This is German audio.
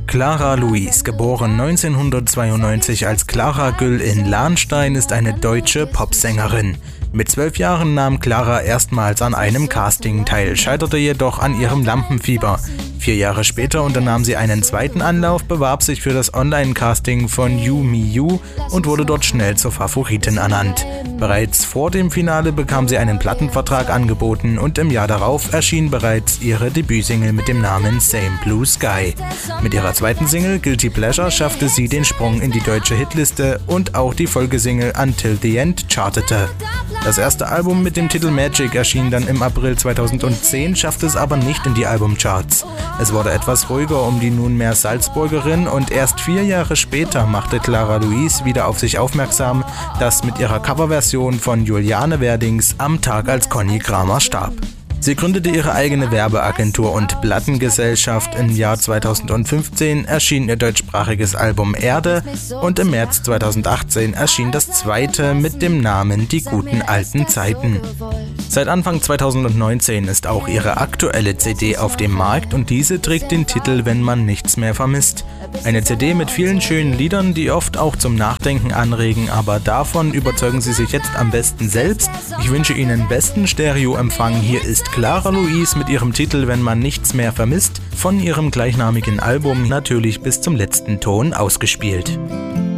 Clara Luis, geboren 1992 als Clara Güll in Lahnstein, ist eine deutsche Popsängerin. Mit 12 Jahren nahm Clara erstmals an einem Casting teil, scheiterte jedoch an ihrem Lampenfieber. 4 Jahre später unternahm sie einen zweiten Anlauf, bewarb sich für das Online-Casting von You Me You und wurde dort schnell zur Favoritin ernannt. Bereits vor dem Finale bekam sie einen Plattenvertrag angeboten und im Jahr darauf erschien bereits ihre Debütsingle mit dem Namen Same Blue Sky. Mit ihrer zweiten Single Guilty Pleasure schaffte sie den Sprung in die deutsche Hitliste und auch die Folgesingle Until the End chartete. Das erste Album mit dem Titel Magic erschien dann im April 2010, schaffte es aber nicht in die Albumcharts. Es wurde etwas ruhiger um die nunmehr Salzburgerin und erst 4 Jahre später machte Clara Luis wieder auf sich aufmerksam, das mit ihrer Coverversion von Juliane Werdings Am Tag, als Conny Kramer starb. Sie gründete ihre eigene Werbeagentur und Plattengesellschaft. Im Jahr 2015 erschien ihr deutschsprachiges Album Erde und im März 2018 erschien das zweite mit dem Namen Die guten alten Zeiten. Seit Anfang 2019 ist auch ihre aktuelle CD auf dem Markt und diese trägt den Titel Wenn man nichts mehr vermisst. Eine CD mit vielen schönen Liedern, die oft auch zum Nachdenken anregen, aber davon überzeugen Sie sich jetzt am besten selbst. Ich wünsche Ihnen besten Stereoempfang. Hier ist Clara Luis mit ihrem Titel Wenn man nichts mehr vermisst, von ihrem gleichnamigen Album, natürlich bis zum letzten Ton ausgespielt.